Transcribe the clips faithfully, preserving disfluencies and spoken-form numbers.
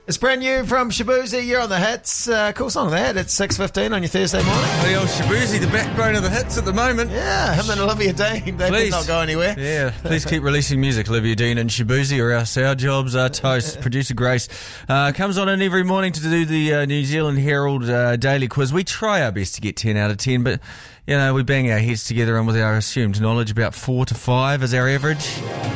It's brand new from Shaboozey. You're on the hits. Uh, cool song that. It's six fifteen on your Thursday morning. The old Shaboozey, the backbone of the hits at the moment. Yeah, him and Olivia Dean. They did not go anywhere. Yeah, please keep releasing music, Olivia Dean and Shaboozey, or else our jobs are toast. Producer Grace uh, comes on in every morning to do the uh, New Zealand Herald uh, daily quiz. We try our best to get ten out of ten, but, you know, we bang our heads together, and with our assumed knowledge, about four to five is our average.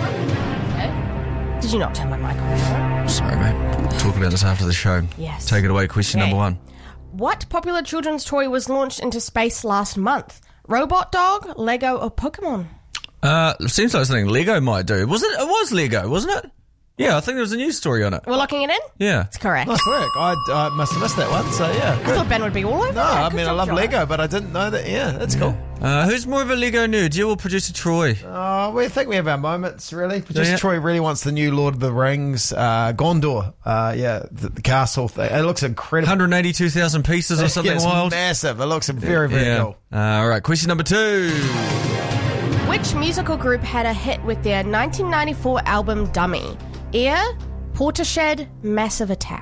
Did you not turn my mic on? Sorry, mate. We'll talk about this after the show. Yes. Take it away. Question Okay. number one. What popular children's toy was launched into space last month? Robot dog, Lego, or Pokemon? Uh, seems like something Lego might do. Was it? It was Lego, wasn't it? Yeah, I think there was a news story on it. We're locking it in? Yeah. It's correct. Nice work. I, I must have missed that one, so yeah. I Good. thought Ben would be all over No, that. I Good mean, I job, love John. Lego, but I didn't know that. Yeah, that's cool. Uh, who's more of a Lego nerd, you or producer Troy? Oh, we think we have our moments, really. Just Yeah. Troy really wants the new Lord of the Rings, uh, Gondor. Uh, yeah, the, the castle thing. It looks incredible. one hundred eighty-two thousand pieces or something Yeah, it's wild. massive. It looks very, very yeah. cool. Uh, all right, question number two. Which musical group had a hit with their nineteen ninety-four album Dummy? Air, Portishead, Massive Attack.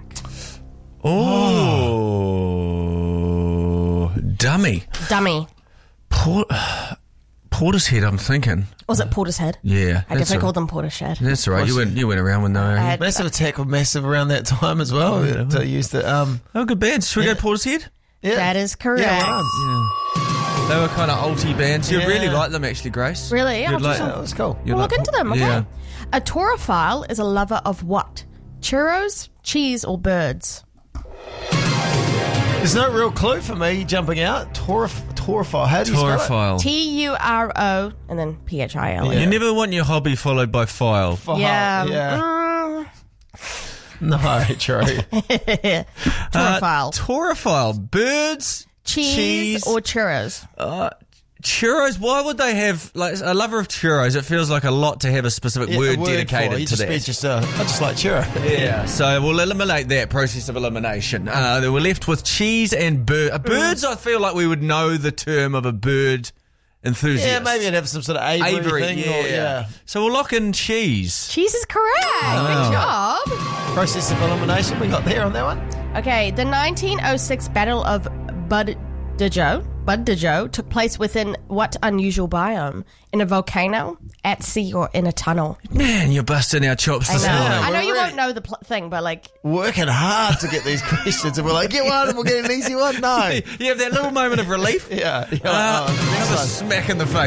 Oh, dummy. Dummy. Port, Portishead, I'm thinking. Was it Portishead? Yeah, I that's definitely all- called them Portishead. That's all right. You went, you went around with no. I had- Massive Attack were massive around that time as well. Yeah. To use the um, Oh, good bands. Should we Yeah. go Portishead? yeah. That is correct. Yeah, well done. They were kind of alty bands. You'd Yeah. really like them, actually, Grace. Really? You'd I'll do like, some- That was cool. you'd We'll like look into them, okay. Yeah. A taurophile is a lover of what? Churros, cheese, or birds? There's no real clue for me jumping out. Taurif- Taurophile. How do you spell it? Taurophile. T U R O and then P H I L E. Yeah. You never want your hobby followed by file. File, Yeah. yeah. Mm, No, true. taurophile. Uh, Taurophile. Birds, cheese, cheese, or churros? uh, churros. Why would they have, like, a lover of churros? It feels like a lot to have a specific Yeah, word a dedicated for it. You to just, that. it's just, uh, I just like churro. Yeah, so we'll eliminate that process of elimination. Uh, then we're left with cheese and bird. Uh, birds, I feel like we would know the term of a bird enthusiast. Yeah, maybe it'd have some sort of aviary, Avery, thing. yeah. Or, yeah. So we'll lock in cheese. Cheese is correct. Good job. Process of elimination we got there on that one. Okay, the nineteen oh six Battle of Budajo, Budajo took place within what unusual biome? In a volcano, at sea, or in a tunnel? Man, you're busting our chops I this know. morning. I know we're you really- won't know the pl- thing, but like, Working hard to get these questions, and we're like, get one, and we'll get an easy one. No. You have that little moment of relief. Yeah. yeah Uh, oh, next another one. smack in the face.